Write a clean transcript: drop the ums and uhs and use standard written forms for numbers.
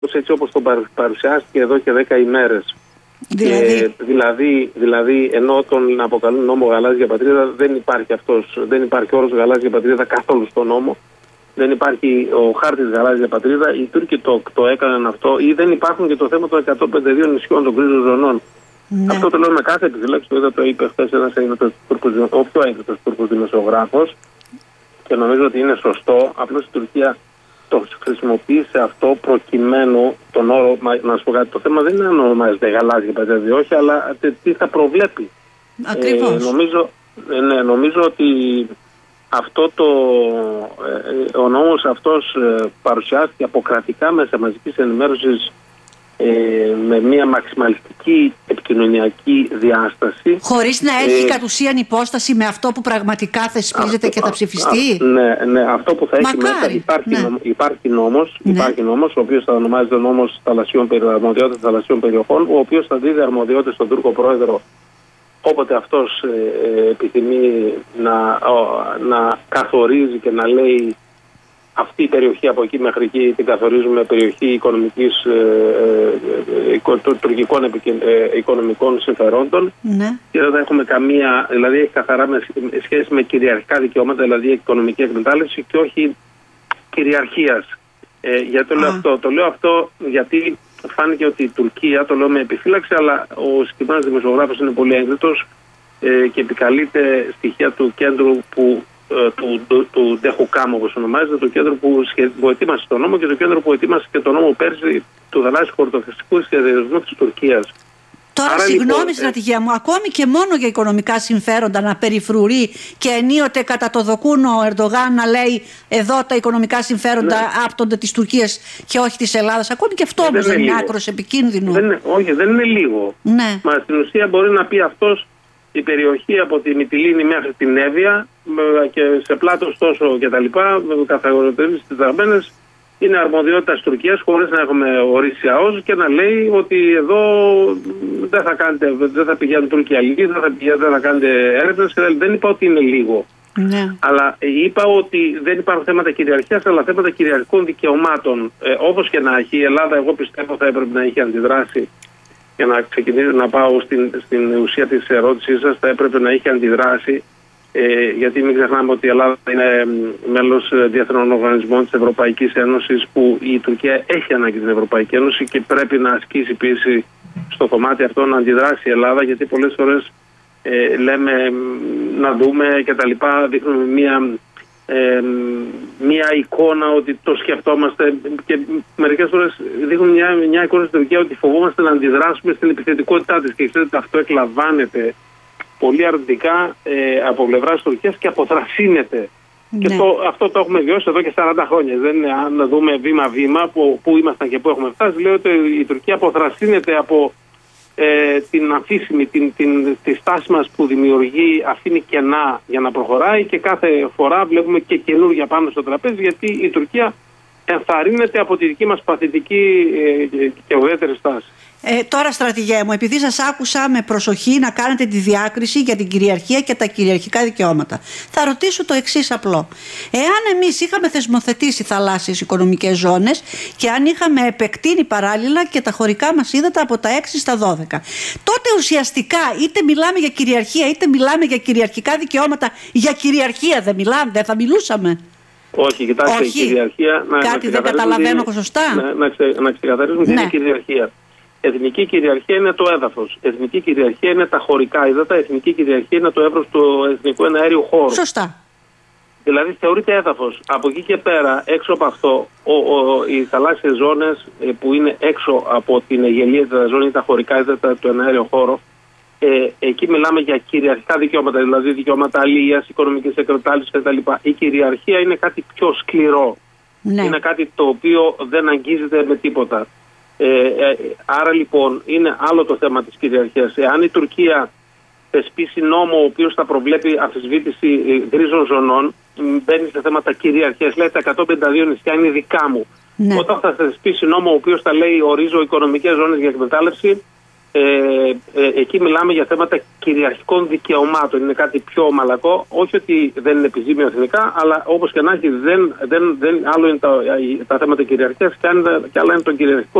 έτσι όπως τον παρουσιάστηκε εδώ και 10 ημέρες. Δηλαδή, ενώ τον αποκαλούν νόμο Γαλάζια Πατρίδα, δεν υπάρχει όρος Γαλάζια Πατρίδα καθόλου στο νόμο. Δεν υπάρχει ο χάρτης Γαλάζια Πατρίδα. Οι Τούρκοι το έκαναν αυτό, ή δεν υπάρχουν και το θέμα των 152 νησιών των γκρίζων ζωνών. Ναι. Αυτό το λέω με κάθε επιφύλαξη. Το είπε χθες ένας ο πιο έγκριτος Τούρκος δημοσιογράφος, και νομίζω ότι είναι σωστό. Απλώς η Τουρκία το χρησιμοποίησε αυτό προκειμένου τον όρο. Να σου πω κάτι, το θέμα δεν είναι αν ονομάζεται Γαλάζια Πατρίδα, όχι, αλλά τι θα προβλέπει. Ακριβώς. Νομίζω ότι ο νόμος αυτός παρουσιάστηκε από κρατικά μέσα μαζικής ενημέρωσης με μια μαξιμαλιστική επικοινωνιακή διάσταση. Χωρίς να έχει κατ' ουσίαν υπόσταση με αυτό που πραγματικά θεσπίζεται και θα ψηφιστεί. Ναι, αυτό που θα έχει μέσα. Υπάρχει νόμος, ο οποίος θα ονομάζεται νόμος αρμοδιότητας θαλασσίων περιοχών, ο οποίος θα δίδει αρμοδιότητες στον Τούρκο πρόεδρο όποτε αυτός επιθυμεί να καθορίζει και να λέει αυτή η περιοχή από εκεί μέχρι εκεί την καθορίζουμε περιοχή οικονομικής, τουρκικών οικονομικών συμφερόντων. Ναι. Και δεν θα έχουμε καμία, δηλαδή έχει καθαρά σχέση με κυριαρχικά δικαιώματα, δηλαδή οικονομική εκμετάλλευση και όχι κυριαρχίας. Γιατί το λέω αυτό γιατί φάνηκε ότι η Τουρκία, το λέω με επιφύλαξη, αλλά ο συγκεκριμένος δημοσιογράφος είναι πολύ έγκριτος και επικαλείται στοιχεία του κέντρου του Ντεχουκάμ, όπως ονομάζεται, το κέντρο που ετοίμασε τον νόμο και το κέντρο που ετοίμασε και τον νόμο πέρσι του θαλάσσιου χωροταξικού σχεδιασμού της Τουρκίας. Τώρα, συγγνώμη, στρατηγία μου, ακόμη και μόνο για οικονομικά συμφέροντα να περιφρουρεί και ενίοτε κατά το δοκούν ο Ερντογάν να λέει εδώ τα οικονομικά συμφέροντα άπτονται της Τουρκίας και όχι της Ελλάδας. Ακόμη και αυτό όμως δεν είναι άκρος επικίνδυνο. Όχι, δεν είναι λίγο. Ναι. Μα στην ουσία μπορεί να πει αυτός η περιοχή από τη Μυτιλήνη μέχρι την Εύβοια και σε πλάτος τόσο και τα λοιπά, καθαγοροποιήσεις τεταγμένες, είναι αρμοδιότητα της Τουρκίας χωρίς να έχουμε ορίσει ΑΟΣ και να λέει ότι εδώ δεν θα πηγαίνουν Τούρκοι αλληλείς, δεν θα κάνετε έρευνες. Δεν είπα ότι είναι λίγο. Ναι. Αλλά είπα ότι δεν υπάρχουν θέματα κυριαρχίας, αλλά θέματα κυριαρχικών δικαιωμάτων. Όπως και να έχει, η Ελλάδα, εγώ πιστεύω, θα έπρεπε να έχει αντιδράσει. Για να ξεκινήσω να πάω στην ουσία της ερώτησής σας, θα έπρεπε να έχει αντιδράσει. Γιατί μην ξεχνάμε ότι η Ελλάδα είναι μέλος διεθνών οργανισμών της Ευρωπαϊκής Ένωσης, που η Τουρκία έχει ανάγκη την Ευρωπαϊκή Ένωση και πρέπει να ασκήσει πίεση στο κομμάτι αυτό, να αντιδράσει η Ελλάδα, γιατί πολλές φορές λέμε να δούμε και τα λοιπά, δείχνουμε μια εικόνα ότι το σκεφτόμαστε και μερικές φορές δείχνουν μια εικόνα στην Τουρκία ότι φοβόμαστε να αντιδράσουμε στην επιθετικότητά της, και ξέρετε αυτό εκλαμβάνεται πολύ αρνητικά από πλευράς της Τουρκίας και αποθρασύνεται. Ναι. Και αυτό το έχουμε βιώσει εδώ και 40 χρόνια. Δεν είναι, αν δούμε βήμα-βήμα που ήμασταν και που έχουμε φτάσει, λέω ότι η Τουρκία αποθρασύνεται από την αμφίσιμη, τη στάση μας που δημιουργεί, αφήνει κενά για να προχωράει, και κάθε φορά βλέπουμε και καινούργια πάνω στο τραπέζι, γιατί η Τουρκία ενθαρρύνεται από τη δική μας παθητική και ουδέτερη στάση. Τώρα, στρατηγέ μου, επειδή σας άκουσα με προσοχή να κάνετε τη διάκριση για την κυριαρχία και τα κυριαρχικά δικαιώματα, θα ρωτήσω το εξής απλό. Εάν εμείς είχαμε θεσμοθετήσει θαλάσσιες οικονομικές ζώνες και αν είχαμε επεκτείνει παράλληλα και τα χωρικά μας ύδατα από τα 6 στα 12, τότε ουσιαστικά είτε μιλάμε για κυριαρχία είτε μιλάμε για κυριαρχικά δικαιώματα, για κυριαρχία δεν θα μιλούσαμε? Όχι, κοιτάξτε, η κυριαρχία. Κάτι δεν καταλαβαίνω σωστά. Να ξεκαθαρίσουμε τι είναι κυριαρχία. Εθνική κυριαρχία είναι το έδαφος. Εθνική κυριαρχία είναι τα χωρικά ύδατα. Εθνική κυριαρχία είναι το εύρος του εθνικού εναέριου χώρου. Σωστά. Δηλαδή θεωρείται έδαφος. Από εκεί και πέρα, έξω από αυτό, οι θαλάσσιες ζώνες που είναι έξω από την αιγελία ζώνη ή τα χωρικά ύδατα του εναέριου χώρου, εκεί μιλάμε για κυριαρχικά δικαιώματα, δηλαδή δικαιώματα αλληλείας, οικονομικής εκμετάλλευσης κτλ. Η κυριαρχία είναι κάτι πιο σκληρό. Ναι. Είναι κάτι το οποίο δεν αγγίζεται με τίποτα. Άρα λοιπόν είναι άλλο το θέμα της κυριαρχίας. Εάν η Τουρκία θεσπίσει νόμο ο οποίος θα προβλέπει αμφισβήτηση γκρίζων ζωνών, μπαίνει σε θέματα κυριαρχίας. Λέει τα 152 νησιά είναι δικά μου. Ναι. Όταν θα θεσπίσει νόμο ο οποίος θα λέει ορίζω οικονομικές ζώνες για εκμετάλλευση, εκεί μιλάμε για θέματα κυριαρχικών δικαιωμάτων. Είναι κάτι πιο ομαλακό. Όχι ότι δεν είναι επιζήμιο εθνικά, αλλά όπως και να έχει, άλλο είναι τα θέματα κυριαρχίας και άλλο είναι το κυριαρχικό